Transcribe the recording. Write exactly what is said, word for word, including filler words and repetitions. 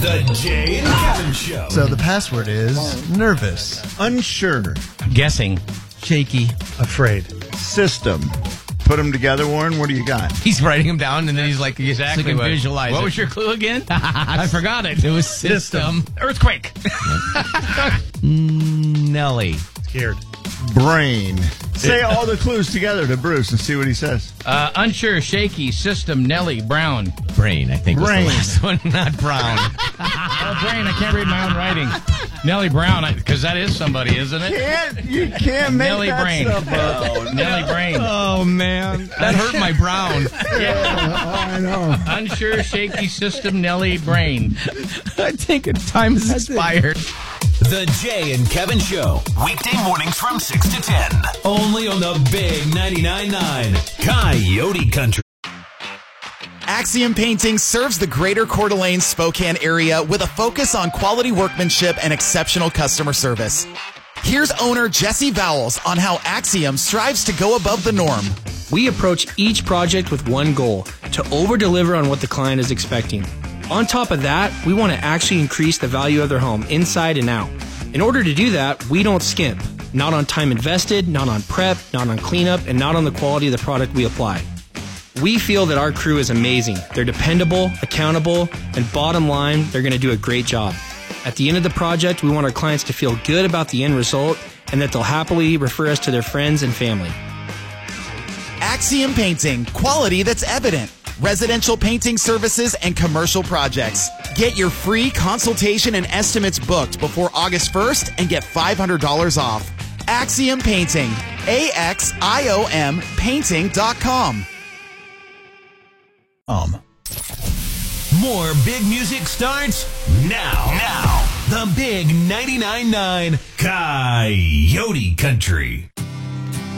The Jay and Kevin Show. So the password is nervous, unsure, guessing, shaky, afraid. System. Put them together, Warren. What do you got? He's writing them down, and then he's like, Exactly so he can what- visualize what it. was your clue again? I forgot it. It was system. Earthquake. Nelly. Scared. Brain. Say all the clues together to Bruce and see what he says. Uh, unsure, shaky, system, Nelly, Brown. Brain, I think, Brain. was the last one, not Brown. Oh, Brain, I can't read my own writing. Nelly Brown, because that is somebody, isn't it? Can't, you can't make Nelly that Brain. stuff up. Nelly Brain. Oh, man. That hurt my Brown. I know. Unsure, shaky, system, Nelly, Brain. I think time has expired. The Jay and Kevin Show. Weekday mornings from six to ten. Only on the Big ninety-nine point nine Coyote Country. Axiom Painting serves the greater Coeur d'Alene, Spokane area with a focus on quality workmanship and exceptional customer service. Here's owner Jesse Vowles on how Axiom strives to go above the norm. We approach each project with one goal, to over-deliver on what the client is expecting. On top of that, we want to actually increase the value of their home inside and out. In order to do that, we don't skimp. Not on time invested, not on prep, not on cleanup, and not on the quality of the product we apply. We feel that our crew is amazing. They're dependable, accountable, and bottom line, they're going to do a great job. At the end of the project, we want our clients to feel good about the end result and that they'll happily refer us to their friends and family. Axiom Painting, quality that's evident. Residential painting services and commercial projects. Get your free consultation and estimates booked before August first and get five hundred dollars off. Axiom Painting. A X I O M painting dot com. Um. More big music starts now. Now. The Big ninety-nine point nine Coyote Country.